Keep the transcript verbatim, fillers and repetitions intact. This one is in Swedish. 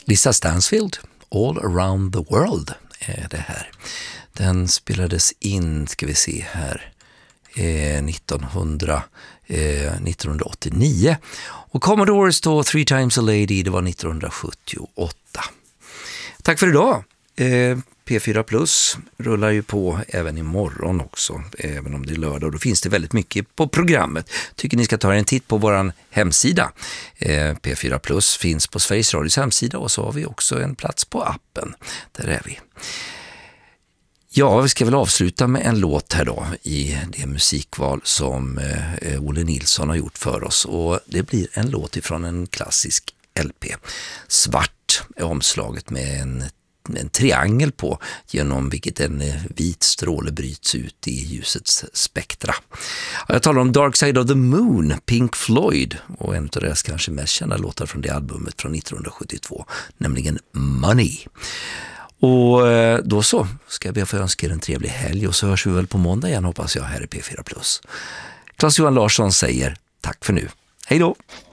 Lisa Stansfield, All Around the World är det här. Den spelades in, ska vi se här, eh, nittonhundra, eh, nittonhundraåttionio. Och Commodores då, Three Times a Lady, det var nittonhundrasjuttioåtta. Tack för idag. Eh, P fyra Plus rullar ju på även imorgon också, även om det är lördag. Då finns det väldigt mycket på programmet. Tycker ni ska ta en titt på vår hemsida. Eh, P fyra Plus finns på Sveriges Radios hemsida, och så har vi också en plats på appen. Där är vi. Ja, vi ska väl avsluta med en låt här då i det musikval som eh, Olle Nilsson har gjort för oss. Och det blir en låt ifrån en klassisk L P. Svart är omslaget med en en triangel på, genom vilket en vit stråle bryts ut i ljusets spektra. Jag talar om Dark Side of the Moon, Pink Floyd, och en av deras kanske mest kända låtar från det albumet från nittonhundrasjuttiotvå, nämligen Money. Och då så ska jag be att få önska er en trevlig helg, och så hörs vi väl på måndag igen, hoppas jag, här i P fyra Plus. Claes-Johan Larsson säger tack för nu. Hej då!